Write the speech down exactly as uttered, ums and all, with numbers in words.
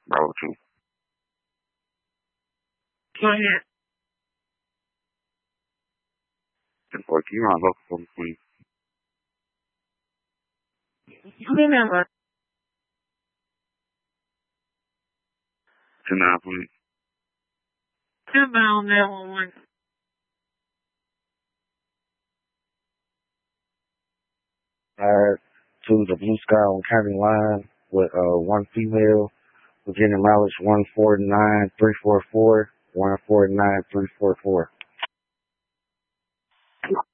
Bravo two. Go ahead. ten four, can you run local for me, please? Remember. ten nine, please. Stand by on that one. one. Uh, to the Blue Sky on County Line with uh one female, Virginia mileage one four nine three four four, one four nine three four four.